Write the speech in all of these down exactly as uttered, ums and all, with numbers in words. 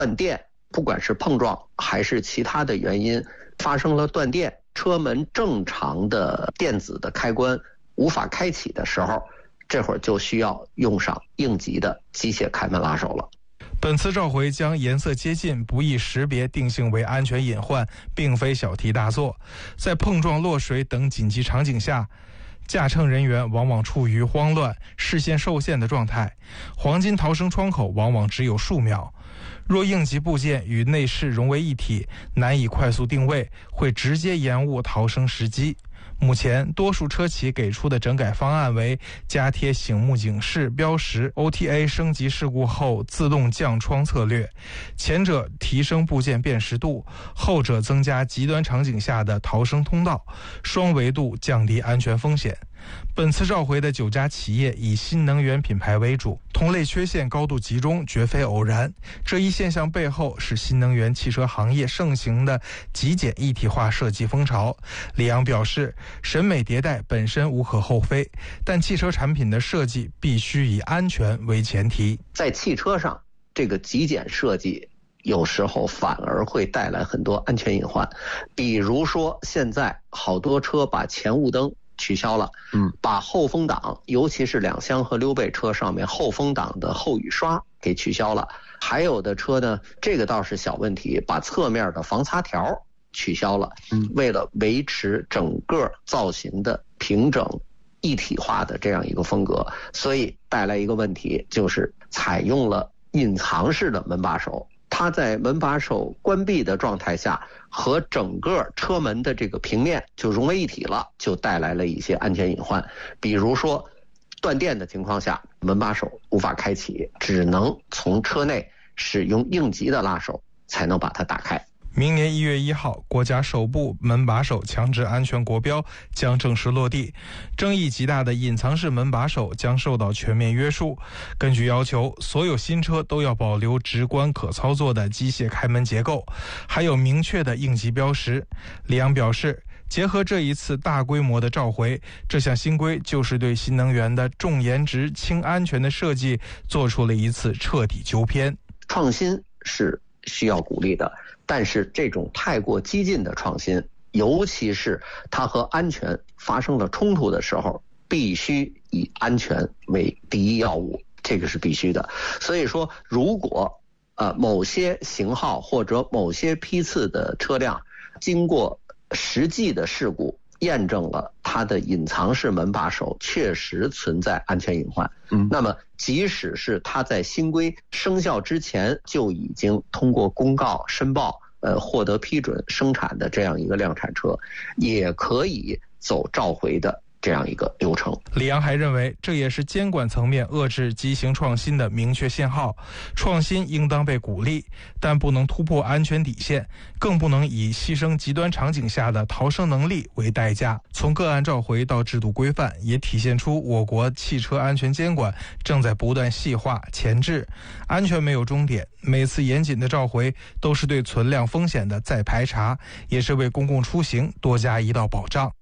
断电，不管是碰撞还是其他的原因发生了断电，车门正常的电子的开关无法开启的时候，这会儿就需要用上应急的机械开门拉手了。 本次召回将颜色接近、不易识别定性为安全隐患，并非小题大做。在碰撞、落水等紧急场景下，驾乘人员往往处于慌乱、视线受限的状态，黄金逃生窗口往往只有数秒。若应急部件与内饰融为一体，难以快速定位，会直接延误逃生时机。目前多数车企给出的整改方案为加贴醒目警示标识 O T A 升级事故后自动降窗策略，前者提升部件辨识度，后者增加极端场景下的逃生通道，双维度降低安全风险。本次召回的九家企业以新能源品牌为主，同类缺陷高度集中，绝非偶然。这一现象背后是新能源汽车行业盛行的极简一体化设计风潮。李阳表示，审美迭代本身无可厚非，但汽车产品的设计必须以安全为前提。 在汽车上，这个极简设计有时候反而会带来很多安全隐患，比如说现在好多车把前雾灯取消了，嗯，把后风挡，尤其是两厢和溜背车上面后风挡的后雨刷给取消了。还有的车呢，这个倒是小问题，把侧面的防擦条取消了，嗯，为了维持整个造型的平整一体化的这样一个风格，所以带来一个问题，就是采用了隐藏式的门把手。它在门把手关闭的状态下，和整个车门的这个平面就融为一体了，就带来了一些安全隐患。比如说断电的情况下，门把手无法开启，只能从车内使用应急的拉手才能把它打开。 明年一月一号，国家首部门把手强制安全国标将正式落地，争议极大的隐藏式门把手将受到全面约束。根据要求，所有新车都要保留直观可操作的机械开门结构，还有明确的应急标识。李阳表示，结合这一次大规模的召回，这项新规就是对新能源的重颜值、轻安全的设计做出了一次彻底纠偏。 创新是需要鼓励的，但是这种太过激进的创新，尤其是它和安全发生了冲突的时候，必须以安全为第一要务，这个是必须的。所以说，如果呃某些型号或者某些批次的车辆经过实际的事故验证了它的隐藏式门把手确实存在安全隐患，嗯，那么即使是它在新规生效之前就已经通过公告申报呃获得批准生产的这样一个量产车，也可以走召回的这样一个流程。 李阳还认为，这也是监管层面遏制畸形创新的明确信号。创新应当被鼓励，但不能突破安全底线，更不能以牺牲极端场景下的逃生能力为代价。从个案召回到制度规范，也体现出我国汽车安全监管正在不断细化前置。安全没有终点，每次严谨的召回都是对存量风险的再排查，也是为公共出行多加一道保障。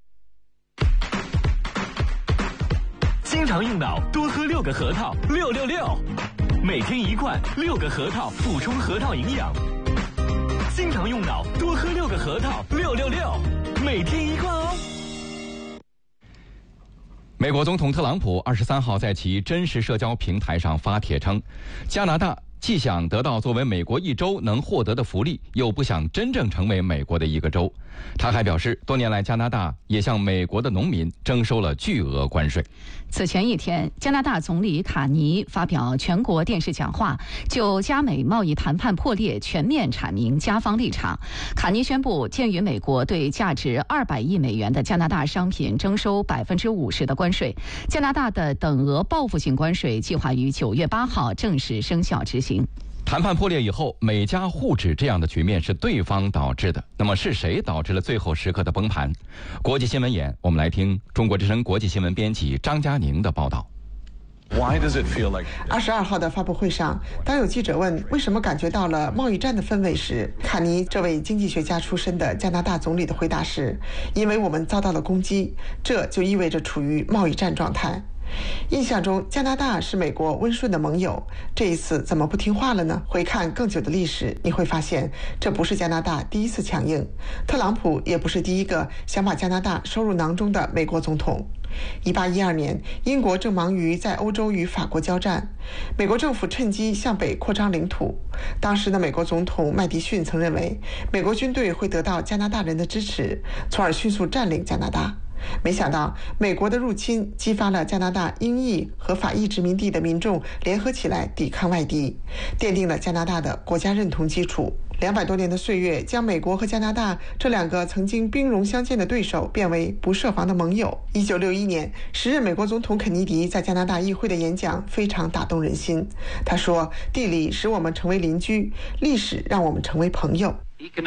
经常用脑，多喝六个核桃，六六六，每天一罐，六个核桃，补充核桃营养。经常用脑，多喝六个核桃，六六六，每天一罐哦。 美国总统特朗普二十三号在其真实社交平台上发帖称，加拿大既想得到作为美国一州能获得的福利，又不想真正成为美国的一个州。他还表示，多年来加拿大也向美国的农民征收了巨额关税。 此前一天，加拿大总理卡尼发表全国电视讲话，就加美贸易谈判破裂全面阐明加方立场。卡尼宣布，鉴于美国对价值二百亿美元的加拿大商品征收百分之五十的关税，加拿大的等额报复性关税计划于九月八号正式生效执行。 谈判破裂以后，美加互指这样的局面是对方导致的，那么是谁导致了最后时刻的崩盘？国际新闻眼，我们来听中国之声国际新闻编辑张嘉宁的报道。 二十二号的发布会上，当有记者问为什么感觉到了贸易战的氛围时，卡尼这位经济学家出身的加拿大总理的回答是：因为我们遭到了攻击，这就意味着处于贸易战状态。 印象中加拿大是美国温顺的盟友，这一次怎么不听话了呢？回看更久的历史，你会发现这不是加拿大第一次强硬，特朗普也不是第一个想把加拿大收入囊中的美国总统。一八一二年，英国正忙于在欧洲与法国交战，美国政府趁机向北扩张领土。当时的美国总统麦迪逊曾认为，美国军队会得到加拿大人的支持，从而迅速占领加拿大。没想到美国的入侵激发了加拿大英裔和法裔殖民地的民众联合起来抵抗外敌，奠定了加拿大的国家认同基础。两百多年的岁月将美国和加拿大这两个曾经兵戎相见的对手变为不设防的盟友。一九六一年，时任美国总统肯尼迪在加拿大议会的演讲非常打动人心。他说：“地理使我们成为邻居，历史让我们成为朋友。”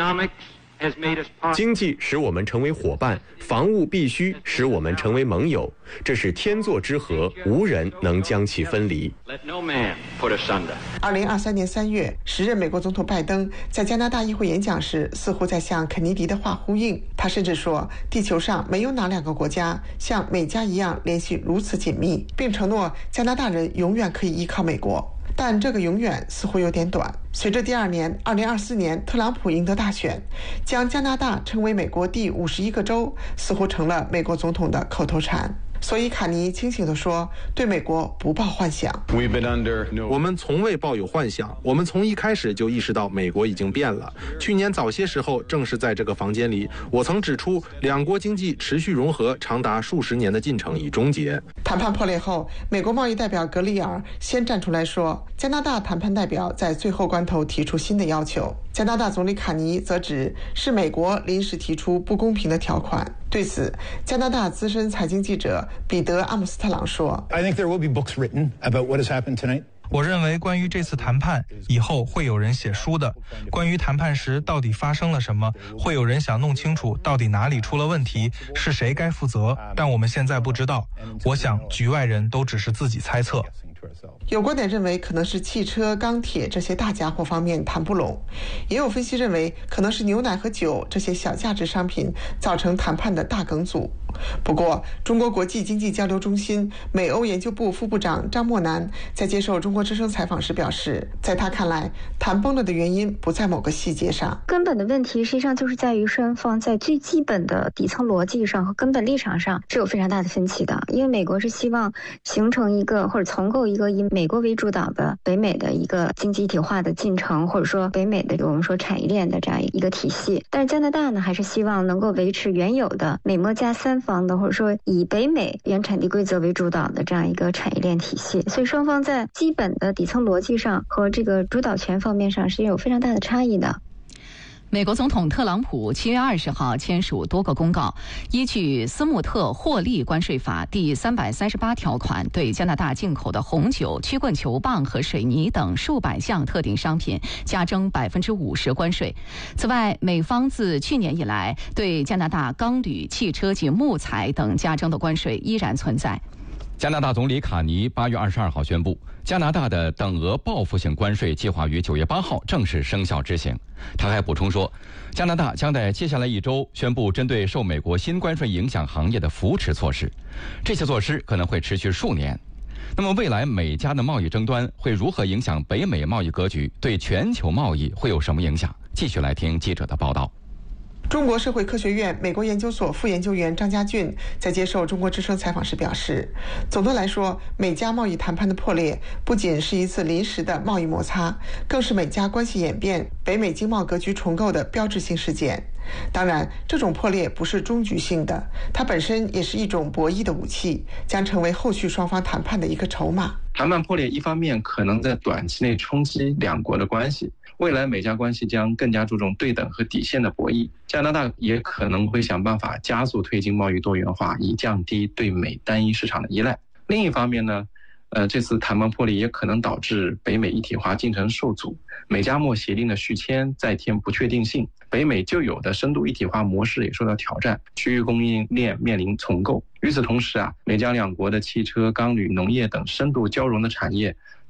经济使我们成为伙伴，防务必须使我们成为盟友，这是天作之合，无人能将其分离。 二零二三年三月，时任美国总统拜登在加拿大议会演讲时，似乎在向肯尼迪的话呼应。他甚至说，地球上没有哪两个国家像美加一样联系如此紧密，并承诺加拿大人永远可以依靠美国。但这个永远似乎有点短。随着第二年二零二四年特朗普赢得大选，将加拿大称为美国第五十一个州，似乎成了美国总统的口头禅。所以卡尼清醒地说，对美国不抱幻想。 我们从未抱有幻想，我们从一开始就意识到美国已经变了。去年早些时候，正是在这个房间里，我曾指出两国经济持续融合长达数十年的进程已终结。 谈判破裂后，美国贸易代表格里尔先站出来说，加拿大谈判代表在最后关头提出新的要求。加拿大总理卡尼则指是美国临时提出不公平的条款。对此，加拿大资深财经记者彼得·阿姆斯特朗说 I think there will be books written about what has happened tonight. 我认为关于这次谈判以后会有人写书的，关于谈判时到底发生了什么，会有人想弄清楚到底哪里出了问题，是谁该负责，但我们现在不知道。我想局外人都只是自己猜测。 有观点认为可能是汽车、钢铁这些大家伙方面谈不拢，也有分析认为可能是牛奶和酒这些小价值商品造成谈判的大梗阻。不过，中国国际经济交流中心美欧研究部副部长张默南在接受中国之声采访时表示，在他看来，谈崩了的原因不在某个细节上， 根本的问题实际上就是在于双方在最基本的底层逻辑上和根本立场上是有非常大的分歧的。因为美国是希望形成一个或者重构一个以美国为主导的北美的一个经济一体化的进程，或者说北美的我们说产业链的这样一个体系。但是加拿大呢，还是希望能够维持原有的美墨加三方的，或者说以北美原产地规则为主导的这样一个产业链体系。所以双方在基本的底层逻辑上和这个主导权方面上是有非常大的差异的。 美国总统特朗普七月二十号签署多个公告，依据斯穆特获利关税法第三百三十八条款，对加拿大进口的红酒、曲棍球棒和水泥等数百项特定商品加征百分之五十关税。此外，美方自去年以来对加拿大钢铝、汽车及木材等加征的关税依然存在。 加拿大总理卡尼八月二十二号宣布，加拿大的等额报复性关税计划于九月八号正式生效执行。他还补充说，加拿大将在接下来一周宣布针对受美国新关税影响行业的扶持措施，这些措施可能会持续数年。那么未来美加的贸易争端会如何影响北美贸易格局，对全球贸易会有什么影响？继续来听记者的报道。 中国社会科学院美国研究所副研究员张家俊在接受中国之声采访时表示，总的来说，美加贸易谈判的破裂不仅是一次临时的贸易摩擦，更是美加关系演变、北美经贸格局重构的标志性事件。当然，这种破裂不是终局性的，它本身也是一种博弈的武器，将成为后续双方谈判的一个筹码。 谈判破裂一方面可能在短期内冲击两国的关系，未来美加关系将更加注重对等和底线的博弈。加拿大也可能会想办法加速推进贸易多元化，以降低对美单一市场的依赖。另一方面呢，呃，这次谈判破裂也可能导致北美一体化进程受阻，美加墨协定的续签再添不确定性，北美旧有的深度一体化模式也受到挑战，区域供应链面临重构。与此同时啊，美加两国的汽车、钢铝、农业等深度交融的产业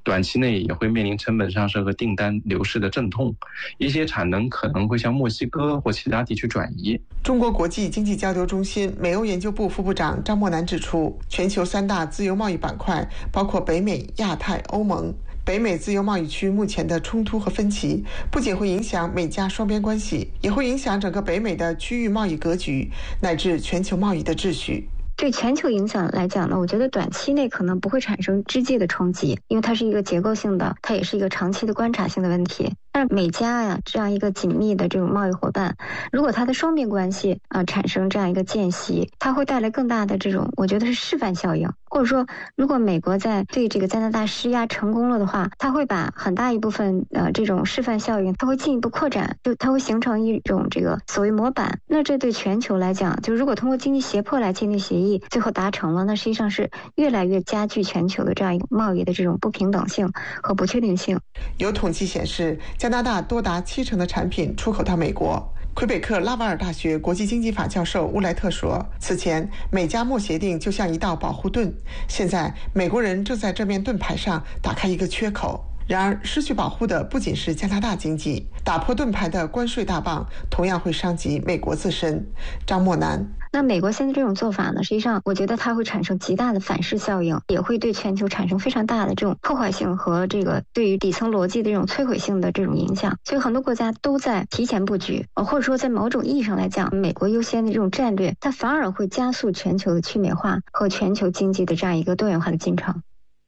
短期内也会面临成本上升和订单流失的阵痛，一些产能可能会向墨西哥或其他地区转移。 中国国际经济交流中心美欧研究部副部长张默南指出，全球三大自由贸易板块包括北美、亚太、欧盟。北美自由贸易区目前的冲突和分歧，不仅会影响美加双边关系，也会影响整个北美的区域贸易格局，乃至全球贸易的秩序。 对全球影响来讲呢，我觉得短期内可能不会产生直接的冲击，因为它是一个结构性的，它也是一个长期的观察性的问题。但是美加呀这样一个紧密的这种贸易伙伴，如果它的双边关系啊、呃、产生这样一个间隙，它会带来更大的这种，我觉得是示范效应。或者说，如果美国在对这个加拿大施压成功了的话，它会把很大一部分呃这种示范效应，它会进一步扩展，就它会形成一种这个所谓模板。那这对全球来讲，就如果通过经济胁迫来签订协议，最后达成了，那实际上是越来越加剧全球的这样一个贸易的这种不平等性和不确定性。 有统计显示，加拿大多达七成的产品出口到美国。魁北克拉瓦尔大学国际经济法教授乌莱特说，此前美加墨协定就像一道保护盾，现在美国人正在这面盾牌上打开一个缺口。然而失去保护的不仅是加拿大经济，打破盾牌的关税大棒同样会伤及美国自身。张默南， 那美国现在这种做法呢，实际上我觉得它会产生极大的反噬效应，也会对全球产生非常大的这种破坏性和这个对于底层逻辑的这种摧毁性的这种影响。所以很多国家都在提前布局，或者说在某种意义上来讲，美国优先的这种战略，它反而会加速全球的去美化和全球经济的这样一个多元化的进程。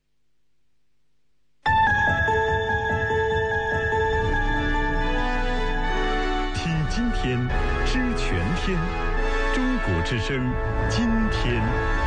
今天知全天，中国之声，今天。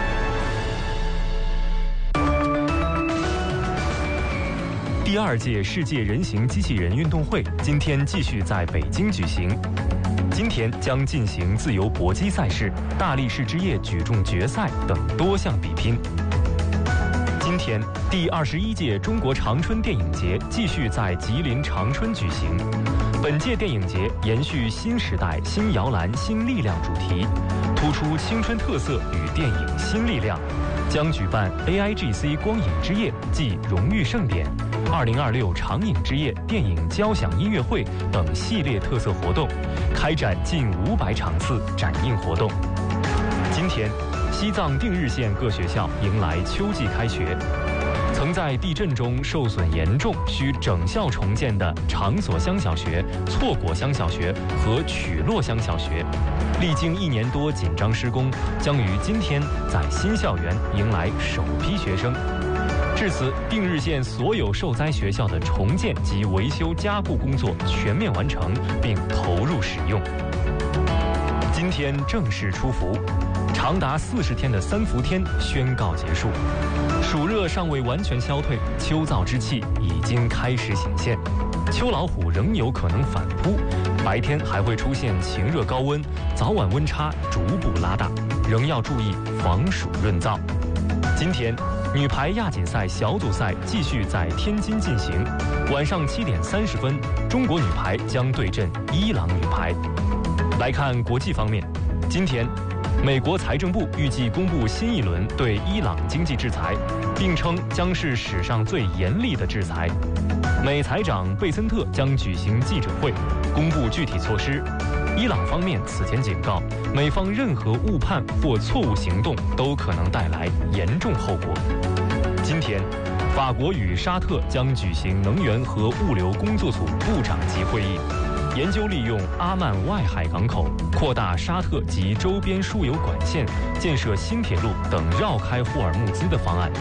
第二届世界人形机器人运动会今天继续在北京举行。今天将进行自由搏击赛事、大力士之夜举重决赛等多项比拼。今天，第二十一届中国长春电影节继续在吉林长春举行。本届电影节延续新时代新摇篮新力量主题，突出青春特色与电影新力量，将举办 A I G C 光影之夜暨荣誉盛典、二零二六长影之夜电影交响音乐会等系列特色活动，开展近五百场次展映活动。今天，西藏定日县各学校迎来秋季开学。曾在地震中受损严重需整校重建的长所乡小学、错果乡小学和曲洛乡小学，历经一年多紧张施工，将于今天在新校园迎来首批学生。至此，定日县所有受灾学校的重建及维修加固工作全面完成并投入使用。今天正式出伏，长达四十天的三伏天宣告结束。暑热尚未完全消退，秋燥之气已经开始显现，秋老虎仍有可能反扑，白天还会出现晴热高温，早晚温差逐步拉大，仍要注意防暑润燥。今天，女排亚锦赛小组赛继续在天津进行，晚上七点三十分，中国女排将对阵伊朗女排。来看国际方面，今天，美国财政部预计公布新一轮对伊朗经济制裁，并称将是史上最严厉的制裁。美财长贝森特将举行记者会，公布具体措施。伊朗方面此前警告，美方任何误判或错误行动都可能带来严重后果。今天，法国与沙特将举行能源和物流工作组部长级会议，研究利用阿曼外海港口扩大沙特及周边输油管线、建设新铁路等绕开霍尔木兹的方案。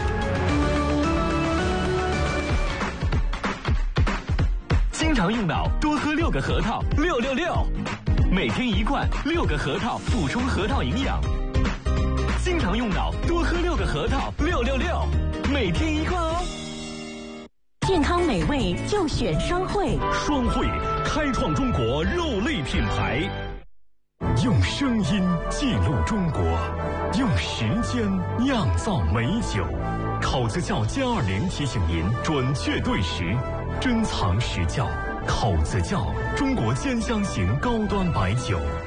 经常用脑，多喝六个核桃，六六六，每天一罐，六个核桃，补充核桃营养。经常用脑，多喝六个核桃，六六六，每天一罐哦。 健康美味就选双汇， 双汇开创中国肉类品牌，用声音记录中国，用时间酿造美酒。口子窖歼二零提醒您准确对时，珍藏实窖。口子窖中国兼香型高端白酒。